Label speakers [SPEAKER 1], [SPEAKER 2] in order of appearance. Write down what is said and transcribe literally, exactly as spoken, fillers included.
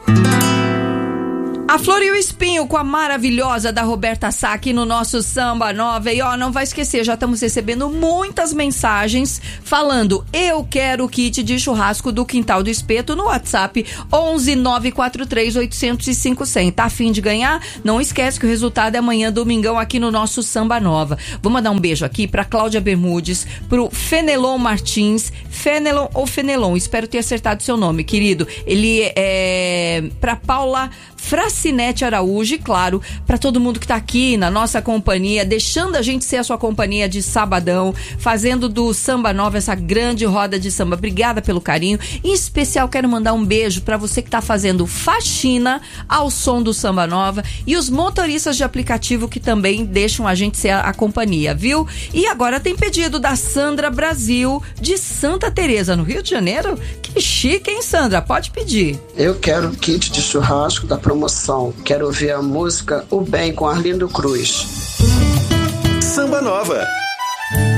[SPEAKER 1] A Flor e o Espinho com a maravilhosa da Roberta Sá aqui no nosso Samba Nova. E ó, não vai esquecer, já estamos recebendo muitas mensagens falando: eu quero o kit de churrasco do Quintal do Espeto no WhatsApp onze nove quatro três oito zero cinco zero zero. Tá a fim de ganhar? Não esquece que o resultado é amanhã, domingão, aqui no nosso Samba Nova. Vou mandar um beijo aqui pra Cláudia Bermudes, pro Fenelon Martins, Fenelon ou Fenelon, espero ter acertado seu nome, querido. Ele é pra Paula Fracinete Araújo e, claro, para todo mundo que tá aqui na nossa companhia, deixando a gente ser a sua companhia de sabadão, fazendo do Samba Nova essa grande roda de samba. Obrigada pelo carinho. Em especial, quero mandar um beijo para você que tá fazendo faxina ao som do Samba Nova e os motoristas de aplicativo que também deixam a gente ser a, a companhia, viu? E agora tem pedido da Sandra Brasil, de Santa Teresa, no Rio de Janeiro. Que chique, hein, Sandra? Pode pedir.
[SPEAKER 2] Eu quero o kit de churrasco da promoção. Quero ouvir a música O Bem com Arlindo Cruz.
[SPEAKER 3] Samba Nova.